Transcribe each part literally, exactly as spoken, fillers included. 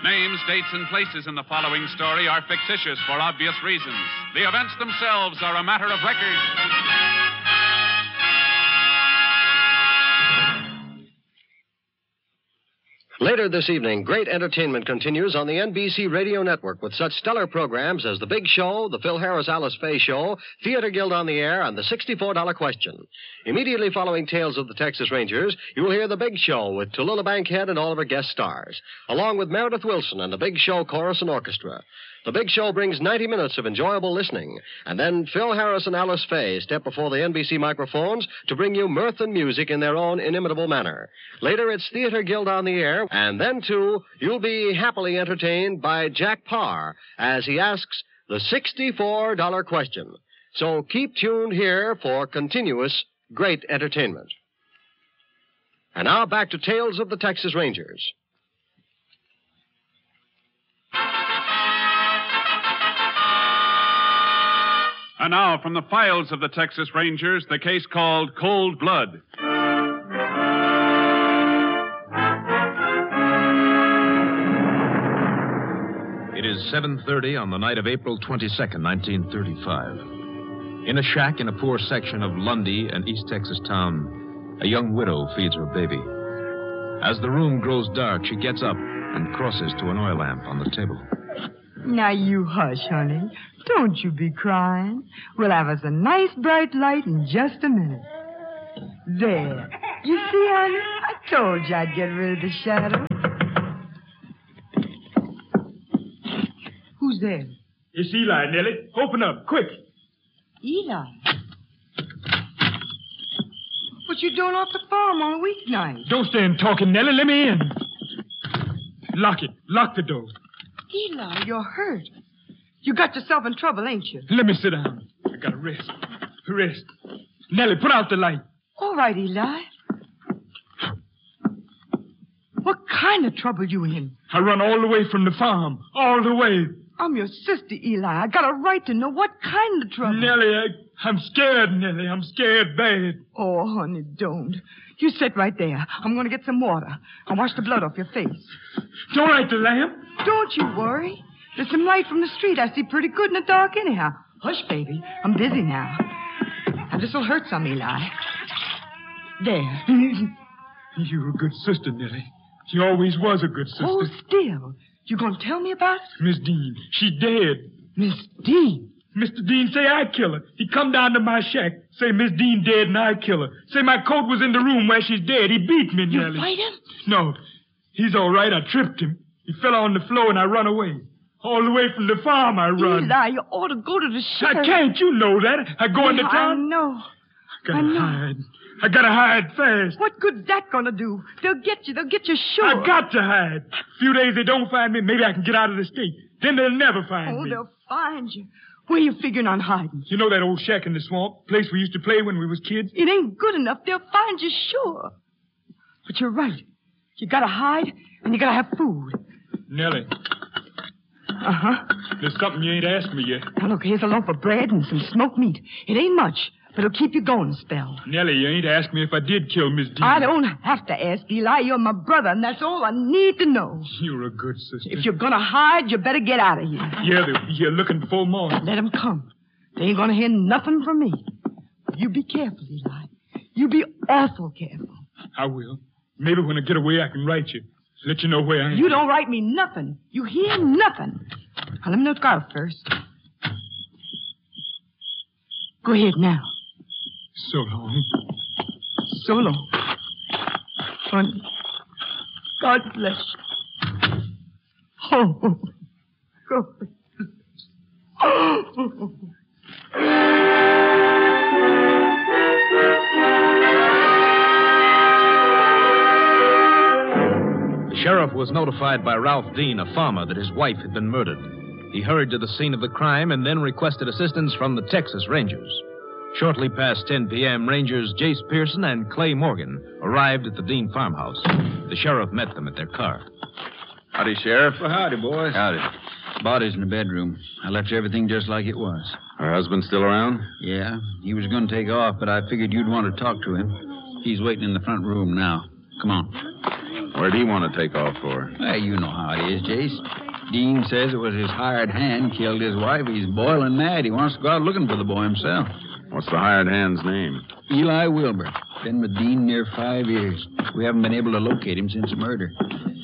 Names, dates, and places in the following story are fictitious for obvious reasons. The events themselves are a matter of record. Later this evening, great entertainment continues on the N B C Radio Network with such stellar programs as The Big Show, The Phil Harris Alice Faye Show, Theater Guild on the Air, and The sixty-four dollar Question. Immediately following Tales of the Texas Rangers, you will hear The Big Show with Tallulah Bankhead and all of her guest stars, along with Meredith Wilson and The Big Show Chorus and Orchestra. The Big Show brings ninety minutes of enjoyable listening, and then Phil Harris and Alice Faye step before the N B C microphones to bring you mirth and music in their own inimitable manner. Later, it's Theater Guild on the Air, and then, too, you'll be happily entertained by Jack Parr as he asks the sixty-four dollar Question. So keep tuned here for continuous great entertainment. And now back to Tales of the Texas Rangers. And now, from the files of the Texas Rangers, the case called Cold Blood. It is seven thirty on the night of April twenty-second, nineteen thirty-five. In a shack in a poor section of Lundy, an East Texas town, a young widow feeds her baby. As the room grows dark, she gets up and crosses to an oil lamp on the table. Now, you hush, honey. Don't you be crying. We'll have us a nice bright light in just a minute. There. You see, honey? I told you I'd get rid of the shadow. Who's there? It's Eli, Nellie. Open up, quick. Eli? What you doing off the farm on a weeknight? Don't stand talking, Nellie. Let me in. Lock it. Lock the door. Eli, you're hurt. You got yourself in trouble, ain't you? Let me sit down. I gotta rest. Rest. Nellie, put out the light. All right, Eli. What kind of trouble you in? I run all the way from the farm. All the way. I'm your sister, Eli. I got a right to know what kind of trouble. Nellie, I, I'm scared, Nellie. I'm scared bad. Oh, honey, don't. You sit right there. I'm going to get some water. I'll wash the blood off your face. Don't light the lamp. Don't you worry. There's some light from the street. I see pretty good in the dark anyhow. Hush, baby. I'm busy now. Now, this'll hurt some, Eli. There. You're a good sister, Nellie. You always was a good sister. Oh, still. You going to tell me about it? Miss Dean. She's dead. Miss Dean? Mister Dean say I kill her. He come down to my shack, say Miss Dean dead and I kill her. Say my coat was in the room where she's dead. He beat me, Nellie. You fight him? No. He's all right. I tripped him. He fell on the floor and I run away. All the way from the farm I run. Eli, you ought to go to the sheriff. I can't. You know that. I go into town. I know. I gotta I know. hide. I gotta hide fast. What good's that gonna do? They'll get you. They'll get you sure. I got to hide. A few days they don't find me, maybe I can get out of the state. Then they'll never find Oh, me. they'll find you. Where you figuring on hiding? You know that old shack in the swamp? Place we used to play when we was kids? It ain't good enough. They'll find you sure. But you're right. You gotta hide, and you gotta have food. Nellie, Uh-huh. there's something you ain't asked me yet. Now, look, here's a loaf of bread and some smoked meat. It ain't much, but it'll keep you going a spell. Nellie, you ain't asked me if I did kill Miss Dean. I don't have to ask, Eli. You're my brother, and that's all I need to know. You're a good sister. If you're gonna hide, you better get out of here. Yeah, they'll be here looking before morning. Let 'em come. They ain't gonna hear nothing from me. You be careful, Eli. You be awful careful. I will. Maybe when I get away, I can write you. Let you know where I am. You don't write me nothing. You hear nothing. Now, let me look out first. Go ahead now. So long. So long. Honey. God bless you. Oh. God bless. Oh. The sheriff was notified by Ralph Dean, a farmer, that his wife had been murdered. He hurried to the scene of the crime and then requested assistance from the Texas Rangers. Shortly past ten p.m., Rangers Jace Pearson and Clay Morgan arrived at the Dean farmhouse. The sheriff met them at their car. Howdy, Sheriff. Well, howdy, boys. Howdy. Body's in the bedroom. I left everything just like it was. Her husband still around? Yeah, he was going to take off, but I figured you'd want to talk to him. He's waiting in the front room now. Come on. Where'd he want to take off for? Well, you know how it is, Jace. Dean says it was his hired hand killed his wife. He's boiling mad. He wants to go out looking for the boy himself. What's the hired hand's name? Eli Wilbur. Been with Dean near five years. We haven't been able to locate him since the murder.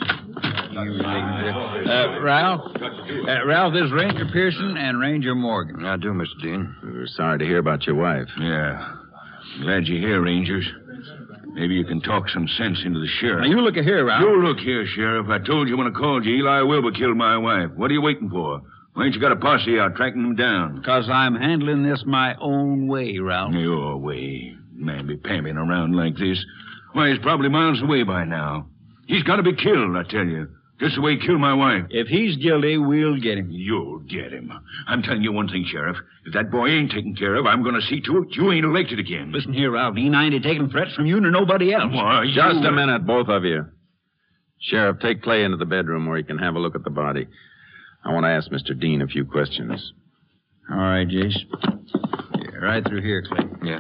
Uh, Ralph? Uh, Ralph, this is Ranger Pearson and Ranger Morgan. I do, Mister Dean. We're sorry to hear about your wife. Yeah. Glad you're here, Rangers. Maybe you can talk some sense into the sheriff. Now, you look here, Ralph. You look here, Sheriff. I told you when I called you, Eli Wilbur killed my wife. What are you waiting for? Why ain't you got a posse out tracking him down? Because I'm handling this my own way, Ralph. Your way. Man be pamping around like this. Why, he's probably miles away by now. He's got to be killed, I tell you. Just the way he killed my wife. If he's guilty, we'll get him. You'll get him. I'm telling you one thing, Sheriff. If that boy ain't taken care of, I'm going to see to it you ain't elected again. Listen here, Ralph. Dean, I ain't taking threats from you nor nobody else. Why, you... Just a minute, both of you. Sheriff, take Clay into the bedroom where he can have a look at the body. I want to ask Mister Dean a few questions. All right, Jace. Yeah, right through here, Clay. Yeah.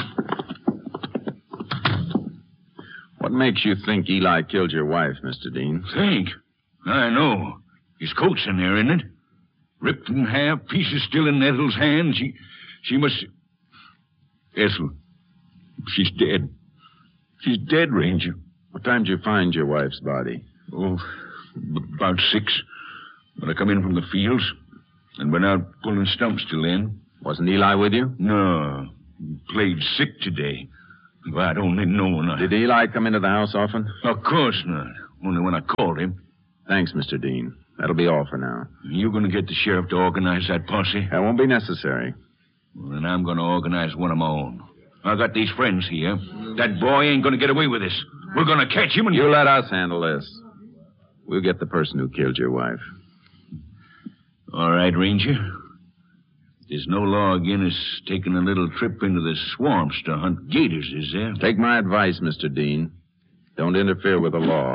What makes you think Eli killed your wife, Mister Dean? Think? I know. His coat's in there, isn't it? Ripped in half, pieces still in Ethel's hand. She, she must... Ethel, she's dead. She's dead, Ranger. What time did you find your wife's body? Oh, b- about six. When I come in from the fields. And went out pulling stumps till then. Wasn't Eli with you? No. He played sick today. If I'd only known. I... Did Eli come into the house often? Of course not. Only when I called him. Thanks, Mister Dean. That'll be all for now. You going to get the sheriff to organize that posse? That won't be necessary. Well, then I'm going to organize one of my own. I got these friends here. That boy ain't going to get away with this. We're going to catch him and... You let us handle this. We'll get the person who killed your wife. All right, Ranger. There's no law against us taking a little trip into the swamps to hunt gators, is there? Take my advice, Mister Dean. Don't interfere with the law.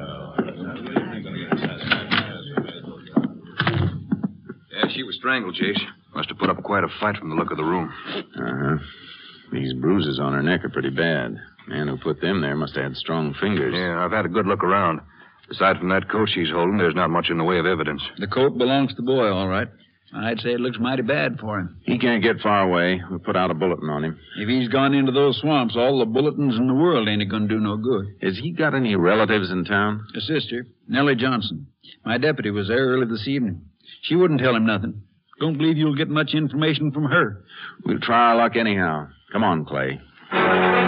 Yeah, she was strangled, Jace. Must have put up quite a fight from the look of the room. Uh-huh. These bruises on her neck are pretty bad. Man who put them there must have had strong fingers. Yeah, I've had a good look around. Aside from that coat she's holding, there's not much in the way of evidence. The coat belongs to the boy, all right. I'd say it looks mighty bad for him. He can't get far away. We'll put out a bulletin on him. If he's gone into those swamps, all the bulletins in the world ain't going to do no good. Has he got any relatives in town? A sister, Nellie Johnson. My deputy was there early this evening. She wouldn't tell him nothing. Don't believe you'll get much information from her. We'll try our luck anyhow. Come on, Clay.